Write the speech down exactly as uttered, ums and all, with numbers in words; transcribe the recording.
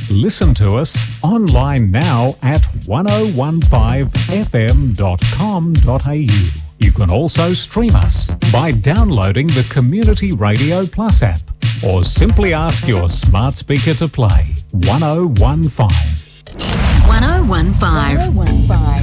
Listen to us online now at ten fifteen f m dot com dot a u. You can also stream us by downloading the Community Radio Plus app or simply ask your smart speaker to play ten fifteen. ten fifteen.